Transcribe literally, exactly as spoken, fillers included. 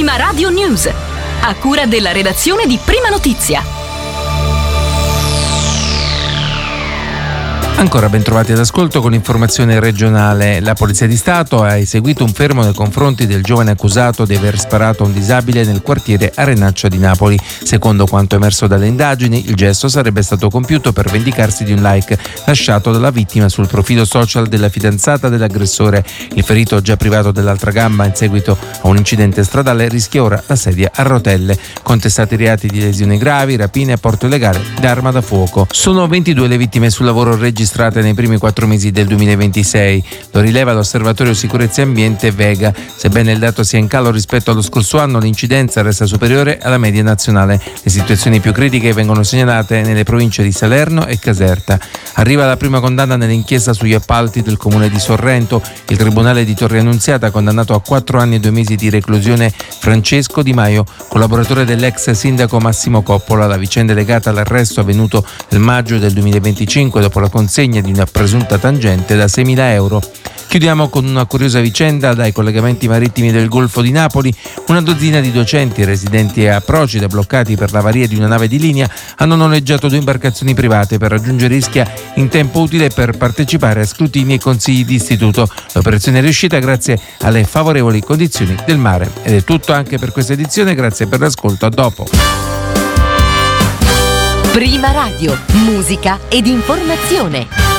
Prima Radio News, a cura della redazione di Prima Notizia. Ancora ben trovati all'ascolto con l'informazione regionale. La Polizia di Stato ha eseguito un fermo nei confronti del giovane accusato di aver sparato a un disabile nel quartiere Arenaccia di Napoli. Secondo quanto emerso dalle indagini, il gesto sarebbe stato compiuto per vendicarsi di un like lasciato dalla vittima sul profilo social della fidanzata dell'aggressore. Il ferito, già privato dell'altra gamba in seguito a un incidente stradale, rischia ora la sedia a rotelle. Contestati reati di lesioni gravi, rapine e porto illegale d'arma da fuoco. Sono ventidue le vittime sul lavoro registrate nei primi quattro mesi del duemilaventisei. Lo rileva l'Osservatorio Sicurezza e Ambiente Vega. Sebbene il dato sia in calo rispetto allo scorso anno, l'incidenza resta superiore alla media nazionale. Le situazioni più critiche vengono segnalate nelle province di Salerno e Caserta. Arriva la prima condanna nell'inchiesta sugli appalti del comune di Sorrento. Il Tribunale di Torre Annunziata ha condannato a quattro anni e due mesi di reclusione Francesco Di Maio, collaboratore dell'ex sindaco Massimo Coppola. La vicenda è legata all'arresto avvenuto nel maggio del duemilaventicinque dopo la consegna di una presunta tangente da seimila euro. Chiudiamo con una curiosa vicenda dai collegamenti marittimi del Golfo di Napoli. Una dozzina di docenti residenti a Procida, bloccati per l'avaria di una nave di linea, hanno noleggiato due imbarcazioni private per raggiungere Ischia in tempo utile per partecipare a scrutini e consigli di istituto. L'operazione è riuscita grazie alle favorevoli condizioni del mare. Ed è tutto anche per questa edizione, grazie per l'ascolto, a dopo. Prima Radio, musica ed informazione.